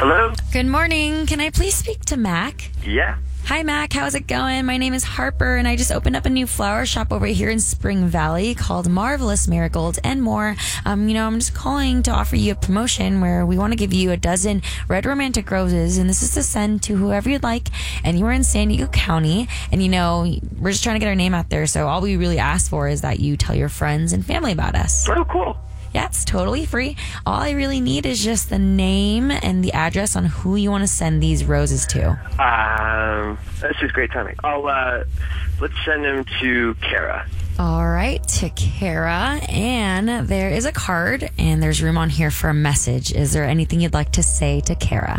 Hello? Good morning. Can I please speak to Mac? Yeah. Hi, Mac. How's it going? My name is Harper, and I just opened up a new flower shop over here in Spring Valley called Marvelous Marigolds and More. I'm just calling to offer you a promotion where we want to give you a dozen red romantic roses, and this is to send to whoever you'd like anywhere in San Diego County. And, we're just trying to get our name out there, so all we really ask for is that you tell your friends and family about us. Oh, cool. Yeah, it's totally free. All I really need is just the name and the address on who you want to send these roses to. This is great timing. Let's send them to Kara. All right, to Kara. And there is a card, and there's room on here for a message. Is there anything you'd like to say to Kara?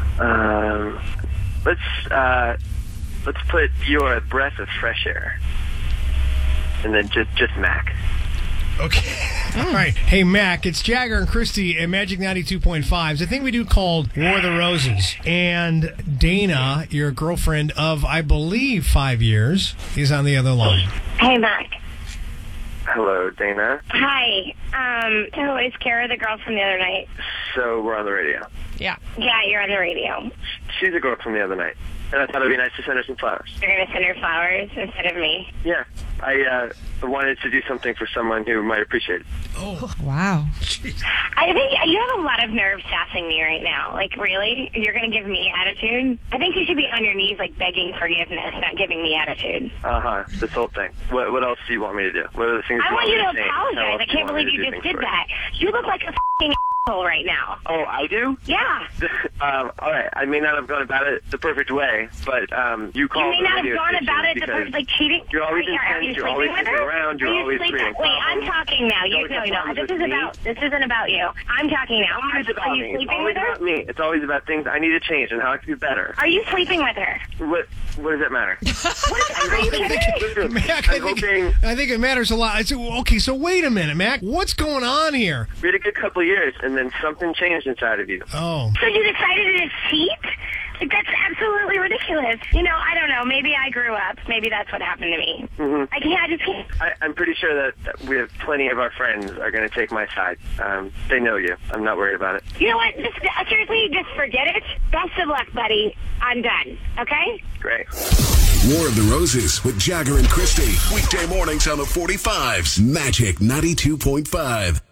Let's put "You're a breath of fresh air," and then just Mac. Okay. All right. Hey, Mac, it's Jagger and Christy at Magic 92.5. It's a thing we do called War of the Roses. And Dana, your girlfriend of, I believe, 5 years, is on the other line. Hey, Mac. Hello, Dana. Hi. So is Kara the girl from the other night? So we're on the radio. Yeah. Yeah, you're on the radio. She's the girl from the other night. And I thought it would be nice to send her some flowers. You're going to send her flowers instead of me? Yeah. I wanted to do something for someone who might appreciate it. Oh. Wow. Jeez. I think you have a lot of nerve sassing me right now. Like, really? You're going to give me attitude? I think you should be on your knees, like, begging forgiveness, not giving me attitude. Uh-huh. This whole thing. What else do you want me to do? What are the things I want you to say? apologize. I can't believe you just did that. You look like a f***ing asshole right now. Oh, I do? Yeah. All right. I may not have gone about it the perfect way, but you called. You may not have gone about it the perfect, like cheating. You're always are you intense. You're always sleeping with sitting her? around. You're always creating Wait, I'm talking now. You no. This isn't about you. I'm talking now. It's about Are you me. It's sleeping always with her? about me. It's always about things I need to change and how I can do better. Are you sleeping with her? What does that matter? Are you kidding me? Mac, I think it matters a lot. Okay, so wait a minute, Mac. What's going on here? We had a good couple of years, and then something changed inside of you. Oh. So you decided to cheat? Like, that's absolutely ridiculous. I don't know. Maybe I grew up. Maybe that's what happened to me. Mm-hmm. I just can't. I'm pretty sure that we have plenty of our friends are going to take my side. They know you. I'm not worried about it. You know what? Seriously, just forget it. Best of luck, buddy. I'm done. Okay? Great. War of the Roses with Jagger and Christy. Weekday mornings on the 45s. Magic 92.5.